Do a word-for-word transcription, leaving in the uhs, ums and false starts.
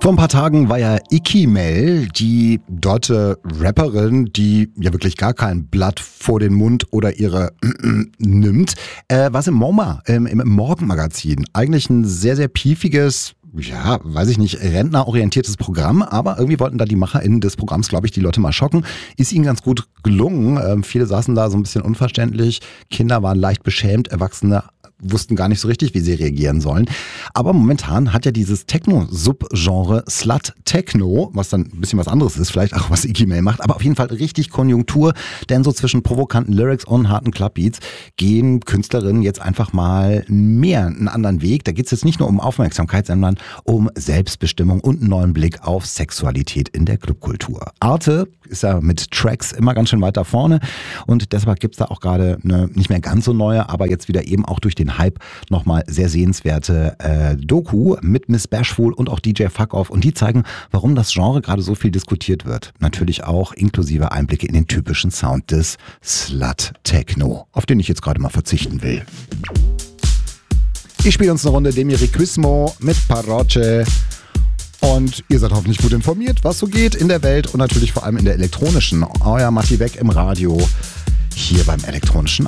Vor ein paar Tagen war ja Icky Mel, die dorte Rapperin, die ja wirklich gar kein Blatt vor den Mund oder ihre nimmt, äh, was im MoMA, ähm, im Morgenmagazin. Eigentlich ein sehr, sehr piefiges, ja, weiß ich nicht, rentnerorientiertes Programm, aber irgendwie wollten da die MacherInnen des Programms, glaube ich, die Leute mal schocken. Ist ihnen ganz gut gelungen. Ähm, viele saßen da so ein bisschen unverständlich. Kinder waren leicht beschämt, Erwachsene wussten gar nicht so richtig, wie sie reagieren sollen. Aber momentan hat ja dieses Techno-Subgenre Slut-Techno, was dann ein bisschen was anderes ist, vielleicht auch was Icky Mel macht, aber auf jeden Fall richtig Konjunktur, denn so zwischen provokanten Lyrics und harten Clubbeats gehen Künstlerinnen jetzt einfach mal mehr einen anderen Weg. Da geht es jetzt nicht nur um Aufmerksamkeit, sondern um Selbstbestimmung und einen neuen Blick auf Sexualität in der Clubkultur. Arte ist ja mit Tracks immer ganz schön weiter vorne und deshalb gibt es da auch gerade eine nicht mehr ganz so neue, aber jetzt wieder eben auch durch den Hype nochmal sehr sehenswerte äh, Doku mit Miss Bashful und auch D J Fuck Off, und die zeigen, warum das Genre gerade so viel diskutiert wird. Natürlich auch inklusive Einblicke in den typischen Sound des Slut-Techno, auf den ich jetzt gerade mal verzichten will. Ich spiele uns eine Runde Demiriquismo mit Parroche. Und ihr seid hoffentlich gut informiert, was so geht in der Welt und natürlich vor allem in der elektronischen. Euer Matti Beck im Radio, hier beim elektronischen